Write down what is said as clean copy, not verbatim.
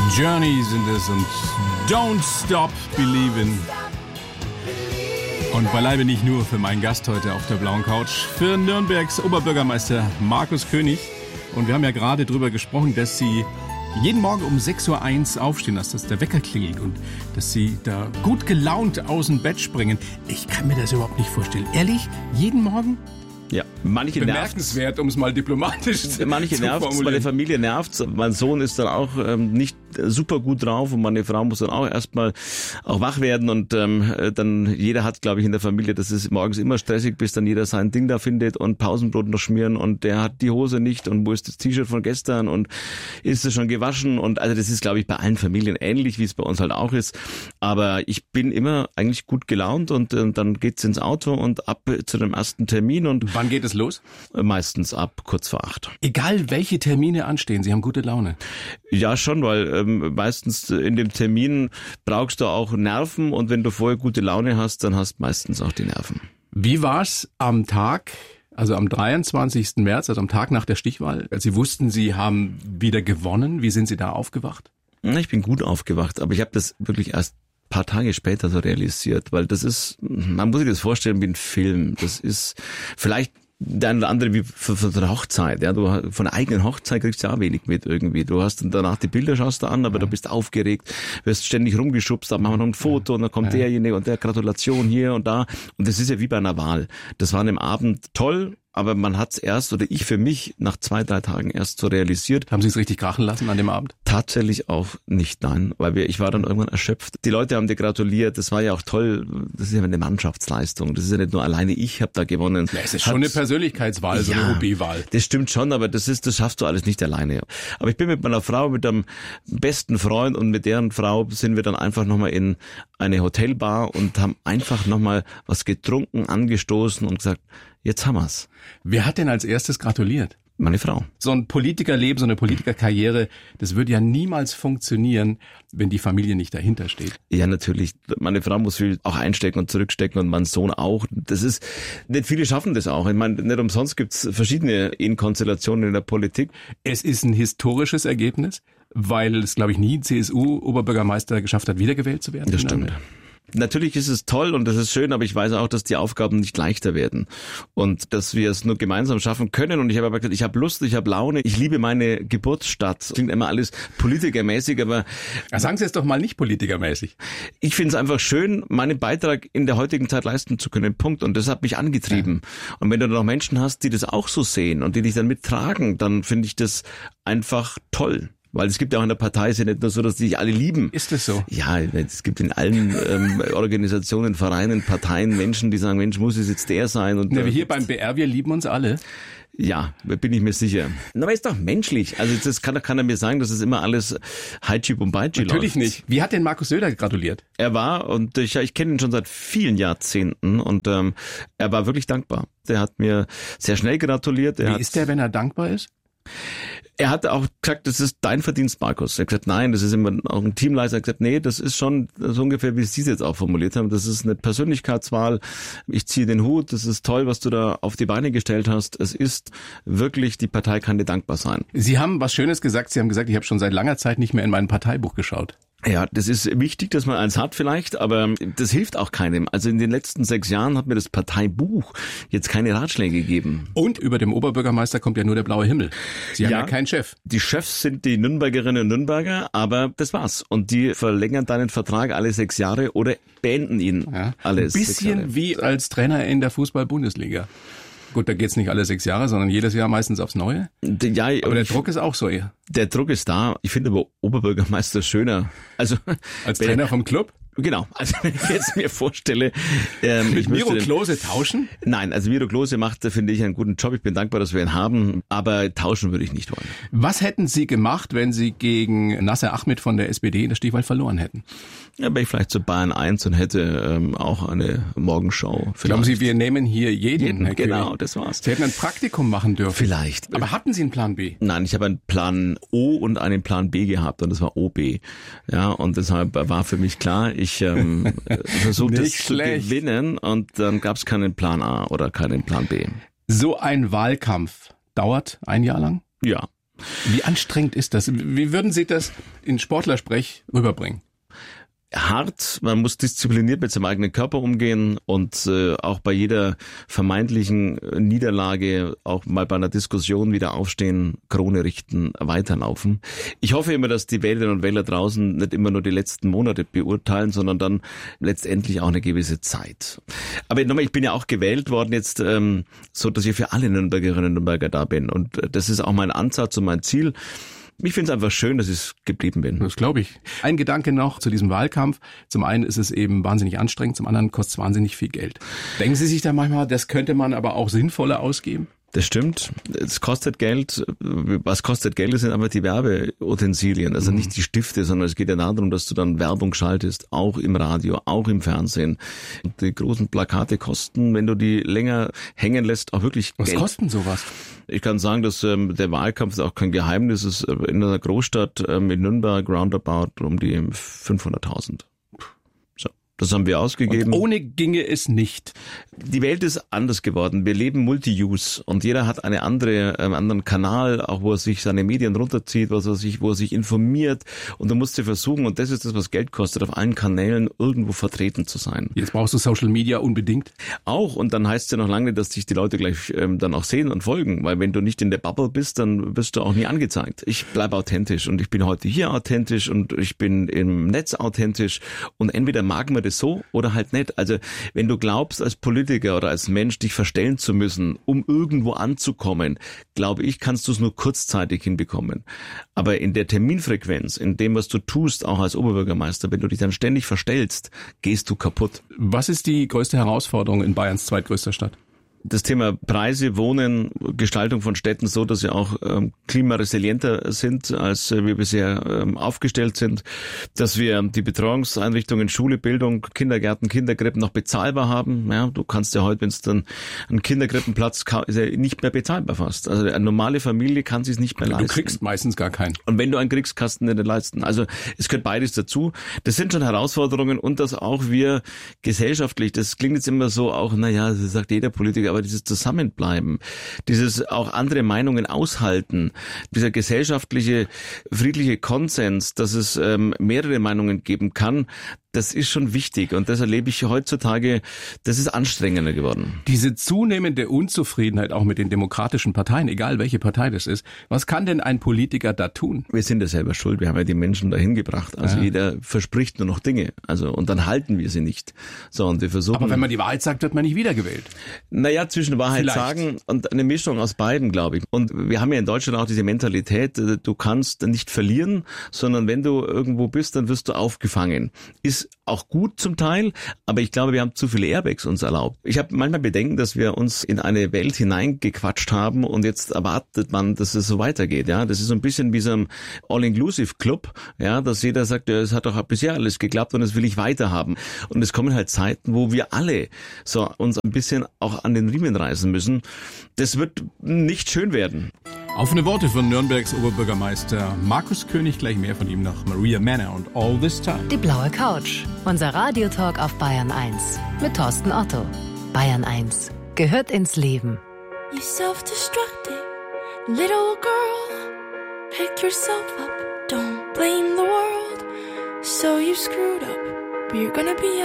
Journey sind es und Don't Stop Believin'. Und beileibe nicht nur für meinen Gast heute auf der blauen Couch, für Nürnbergs Oberbürgermeister Markus König. Und wir haben ja gerade drüber gesprochen, dass Sie jeden Morgen um 6.01 Uhr aufstehen, dass das der Wecker klingelt und dass Sie da gut gelaunt aus dem Bett springen. Ich kann mir das überhaupt nicht vorstellen. Ehrlich? Jeden Morgen? Ja, manche bemerkenswert, um es mal diplomatisch zu formulieren. Manche nervt's, meine Familie nervt's. Mein Sohn ist dann auch nicht super gut drauf und meine Frau muss dann auch erstmal auch wach werden und dann jeder hat, glaube ich, in der Familie, das ist morgens immer stressig, bis dann jeder sein Ding da findet und Pausenbrot noch schmieren und der hat die Hose nicht und wo ist das T-Shirt von gestern und ist es schon gewaschen und also das ist, glaube ich, bei allen Familien ähnlich, wie es bei uns halt auch ist. Aber ich bin immer eigentlich gut gelaunt und dann geht's ins Auto und ab zu dem ersten Termin und wann geht es los? Meistens ab kurz vor 8. Egal, welche Termine anstehen, Sie haben gute Laune. Ja, schon, weil meistens in dem Termin brauchst du auch Nerven und wenn du vorher gute Laune hast, dann hast du meistens auch die Nerven. Wie war's am Tag, also am 23. März, also am Tag nach der Stichwahl, als Sie wussten, Sie haben wieder gewonnen? Wie sind Sie da aufgewacht? Ich bin gut aufgewacht, aber ich habe das wirklich erst paar Tage später so realisiert, weil das ist, man muss sich das vorstellen wie ein Film. Das ist vielleicht der eine oder andere wie von der Hochzeit. Ja, du von der eigenen Hochzeit kriegst du auch wenig mit irgendwie. Du hast dann danach die Bilder schaust du an, aber du bist aufgeregt, wirst ständig rumgeschubst, dann machen wir noch ein Foto und dann kommt derjenige und der Gratulation hier und da. Und das ist ja wie bei einer Wahl. Das war an dem Abend toll. Aber man hat's erst, oder ich für mich, nach 2-3 Tagen erst so realisiert. Haben Sie es richtig krachen lassen an dem Abend? Tatsächlich auch nicht, nein. Weil ich war dann irgendwann erschöpft. Die Leute haben dir gratuliert, das war ja auch toll. Das ist ja eine Mannschaftsleistung. Das ist ja nicht nur alleine ich habe da gewonnen. Ja, es ist schon eine Persönlichkeitswahl, so eine OB-Wahl. Das stimmt schon, aber das schaffst du alles nicht alleine. Aber ich bin mit meiner Frau, mit einem besten Freund und mit deren Frau sind wir dann einfach nochmal in eine Hotelbar und haben einfach nochmal was getrunken, angestoßen und gesagt, jetzt haben wir's. Wer hat denn als erstes gratuliert? Meine Frau. So ein Politikerleben, so eine Politikerkarriere, das würde ja niemals funktionieren, wenn die Familie nicht dahinter steht. Ja, natürlich. Meine Frau muss viel auch einstecken und zurückstecken und mein Sohn auch. Das ist, nicht viele schaffen das auch. Ich meine, nicht umsonst gibt's verschiedene Ehenkonstellationen in der Politik. Es ist ein historisches Ergebnis, weil es, glaube ich, nie ein CSU-Oberbürgermeister geschafft hat, wiedergewählt zu werden. Das stimmt. Natürlich ist es toll und das ist schön, aber ich weiß auch, dass die Aufgaben nicht leichter werden und dass wir es nur gemeinsam schaffen können. Und ich habe aber gesagt, ich habe Lust, ich habe Laune, ich liebe meine Geburtsstadt. Klingt immer alles politikermäßig, aber... Ja, sagen Sie es doch mal nicht politikermäßig. Ich finde es einfach schön, meinen Beitrag in der heutigen Zeit leisten zu können, Punkt. Und das hat mich angetrieben. Ja. Und wenn du noch Menschen hast, die das auch so sehen und die dich dann mittragen, dann finde ich das einfach toll. Weil es gibt ja auch in der Partei, ist ja nicht nur so, dass sich alle lieben. Ist das so? Ja, es gibt in allen Organisationen, Vereinen, Parteien Menschen, die sagen, Mensch, muss es jetzt der sein? Und wie hier beim BR, wir lieben uns alle. Ja, bin ich mir sicher. Aber ist doch menschlich. Also das kann doch keiner mir sagen, dass es immer alles High-Chip und Bye-Chip läuft. Natürlich nicht. Wie hat denn Markus Söder gratuliert? Er war, und ich kenne ihn schon seit vielen Jahrzehnten, und er war wirklich dankbar. Der hat mir sehr schnell gratuliert. Wie ist der, wenn er dankbar ist? Er hat auch gesagt, das ist dein Verdienst, Markus. Er hat gesagt, nein, das ist immer auch ein Teamleiter. Er hat gesagt, nee, das ist schon so ungefähr, wie Sie es jetzt auch formuliert haben. Das ist eine Persönlichkeitswahl. Ich ziehe den Hut. Das ist toll, was du da auf die Beine gestellt hast. Es ist wirklich, die Partei kann dir dankbar sein. Sie haben was Schönes gesagt. Sie haben gesagt, ich habe schon seit langer Zeit nicht mehr in mein Parteibuch geschaut. Ja, das ist wichtig, dass man eins hat vielleicht, aber das hilft auch keinem. Also in den letzten 6 Jahren hat mir das Parteibuch jetzt keine Ratschläge gegeben. Und über dem Oberbürgermeister kommt ja nur der blaue Himmel. Sie haben ja keinen Chef. Die Chefs sind die Nürnbergerinnen und Nürnberger, aber das war's. Und die verlängern deinen Vertrag alle 6 Jahre oder beenden ihn alle 6 Jahre. Ein bisschen wie als Trainer in der Fußball-Bundesliga. Gut, da geht's nicht alle 6 Jahre, sondern jedes Jahr meistens aufs Neue. Ja, aber der Druck ist auch so eher. Der Druck ist da. Ich finde aber Oberbürgermeister schöner. Also als Trainer vom Club? Genau, also wenn ich jetzt mir vorstelle... Mit Miro Klose tauschen? Nein, also Miro Klose macht, finde ich, einen guten Job. Ich bin dankbar, dass wir ihn haben, aber tauschen würde ich nicht wollen. Was hätten Sie gemacht, wenn Sie gegen Nasser Ahmed von der SPD in der Stichwahl verloren hätten? Ja, wäre ich vielleicht zu Bayern 1 und hätte auch eine Morgenshow. Vielleicht. Glauben Sie, wir nehmen hier jeden Herr genau, König? Das war's. Sie hätten ein Praktikum machen dürfen. Vielleicht. Aber hatten Sie einen Plan B? Nein, ich habe einen Plan O und einen Plan B gehabt und das war OB. Ja, und deshalb war für mich klar, ich versuche das zu gewinnen und dann gab es keinen Plan A oder keinen Plan B. So ein Wahlkampf dauert ein Jahr lang? Ja. Wie anstrengend ist das? Wie würden Sie das in Sportlersprech rüberbringen? Hart, man muss diszipliniert mit seinem eigenen Körper umgehen und auch bei jeder vermeintlichen Niederlage, auch mal bei einer Diskussion wieder aufstehen, Krone richten, weiterlaufen. Ich hoffe immer, dass die Wählerinnen und Wähler draußen nicht immer nur die letzten Monate beurteilen, sondern dann letztendlich auch eine gewisse Zeit. Aber nochmal, ich bin ja auch gewählt worden jetzt, so dass ich für alle Nürnbergerinnen und Nürnberger da bin. Und das ist auch mein Ansatz und mein Ziel. Ich finde es einfach schön, dass ich geblieben bin. Das glaube ich. Ein Gedanke noch zu diesem Wahlkampf. Zum einen ist es eben wahnsinnig anstrengend, zum anderen kostet es wahnsinnig viel Geld. Denken Sie sich da manchmal, das könnte man aber auch sinnvoller ausgeben? Das stimmt. Es kostet Geld. Was kostet Geld, das sind aber die Werbeutensilien. Also nicht die Stifte, sondern es geht ja darum, dass du dann Werbung schaltest, auch im Radio, auch im Fernsehen. Und die großen Plakate kosten, wenn du die länger hängen lässt, auch wirklich Geld. Was kosten sowas? Ich kann sagen, dass der Wahlkampf auch kein Geheimnis ist. In einer Großstadt in Nürnberg roundabout um die 500.000. Das haben wir ausgegeben. Und ohne ginge es nicht. Die Welt ist anders geworden. Wir leben Multi-Use und jeder hat einen anderen Kanal, auch wo er sich seine Medien runterzieht, wo er sich informiert. Und du musst dir versuchen, und das ist das, was Geld kostet, auf allen Kanälen irgendwo vertreten zu sein. Jetzt brauchst du Social Media unbedingt. Auch, und dann heißt es ja noch lange nicht, dass dich die Leute gleich dann auch sehen und folgen, weil wenn du nicht in der Bubble bist, dann wirst du auch nie angezeigt. Ich bleibe authentisch und ich bin heute hier authentisch und ich bin im Netz authentisch und entweder mag man das so oder halt nicht. Also wenn du glaubst, als Politiker oder als Mensch dich verstellen zu müssen, um irgendwo anzukommen, glaube ich, kannst du es nur kurzzeitig hinbekommen. Aber in der Terminfrequenz, in dem, was du tust, auch als Oberbürgermeister, wenn du dich dann ständig verstellst, gehst du kaputt. Was ist die größte Herausforderung in Bayerns zweitgrößter Stadt? Das Thema Preise, Wohnen, Gestaltung von Städten so, dass sie auch klimaresilienter sind, als wir bisher aufgestellt sind, dass wir die Betreuungseinrichtungen, Schule, Bildung, Kindergärten, Kinderkrippen noch bezahlbar haben. Ja, du kannst ja heute, wenn es dann einen Kinderkrippenplatz ist ja nicht mehr bezahlbar fast. Also eine normale Familie kann sich nicht mehr leisten. Du kriegst meistens gar keinen. Und wenn du einen kriegst, kannst du nicht leisten. Also es gehört beides dazu. Das sind schon Herausforderungen und dass auch wir gesellschaftlich, das klingt jetzt immer so auch, naja, das sagt jeder Politiker, aber dieses Zusammenbleiben, dieses auch andere Meinungen aushalten, dieser gesellschaftliche, friedliche Konsens, dass es mehrere Meinungen geben kann, das ist schon wichtig und das erlebe ich heutzutage, das ist anstrengender geworden. Diese zunehmende Unzufriedenheit auch mit den demokratischen Parteien, egal welche Partei das ist, was kann denn ein Politiker da tun? Wir sind ja selber schuld, wir haben ja die Menschen dahin gebracht. Also jeder verspricht nur noch Dinge, also und dann halten wir sie nicht. So, und wir versuchen. Aber wenn man die Wahrheit sagt, wird man nicht wiedergewählt. Naja, zwischen Wahrheit sagen und eine Mischung aus beiden, glaube ich. Und wir haben ja in Deutschland auch diese Mentalität, du kannst nicht verlieren, sondern wenn du irgendwo bist, dann wirst du aufgefangen. Ist auch gut zum Teil, aber ich glaube, wir haben zu viele Airbags uns erlaubt. Ich habe manchmal Bedenken, dass wir uns in eine Welt hineingequatscht haben und jetzt erwartet man, dass es so weitergeht. Ja, das ist so ein bisschen wie so ein All-Inclusive-Club, ja, dass jeder sagt, ja, es hat doch bisher alles geklappt und das will ich weiterhaben. Und es kommen halt Zeiten, wo wir alle so uns ein bisschen auch an den Riemen reißen müssen. Das wird nicht schön werden. Offene Worte von Nürnbergs Oberbürgermeister Markus König, gleich mehr von ihm nach Maria Manor und All This Time. Die blaue Couch, unser Radiotalk auf Bayern 1 mit Thorsten Otto. Bayern 1 gehört ins Leben. You self-destructing little girl, pick yourself up, don't blame the world. So you screwed up, but you're gonna be